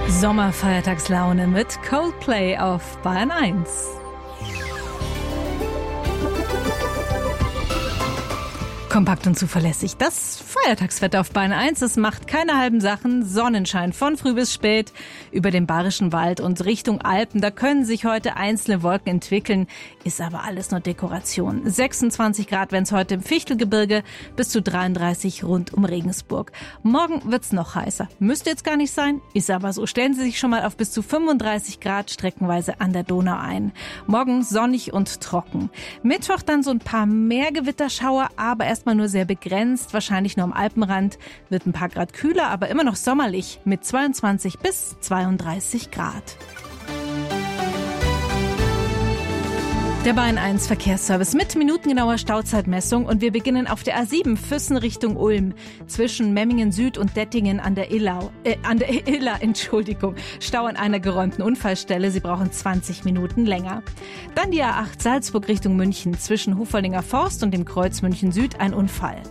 Sommerfeiertagslaune mit Coldplay auf Bayern 1. Kompakt und zuverlässig. Das Feiertagswetter auf Bayern 1, es macht keine halben Sachen. Sonnenschein von früh bis spät über den Bayerischen Wald und Richtung Alpen. Da können sich heute einzelne Wolken entwickeln, ist aber alles nur Dekoration. 26 Grad werden es heute im Fichtelgebirge, bis zu 33 rund um Regensburg. Morgen wird's noch heißer. Müsste jetzt gar nicht sein, ist aber so. Stellen Sie sich schon mal auf bis zu 35 Grad streckenweise an der Donau ein. Morgen sonnig und trocken. Mittwoch dann so ein paar mehr Gewitterschauer, aber erstmal nur sehr begrenzt, wahrscheinlich nur am Alpenrand. Wird ein paar Grad kühler, aber immer noch sommerlich mit 22 bis 32 Grad. Der Bayern 1 Verkehrsservice mit minutengenauer Stauzeitmessung und wir beginnen auf der A7 Füssen Richtung Ulm zwischen Memmingen Süd und Dettingen an der Iller, Stau an einer geräumten Unfallstelle. Sie brauchen 20 Minuten länger. Dann die A8 Salzburg Richtung München zwischen Hufallinger Forst und dem Kreuz München Süd ein Unfall.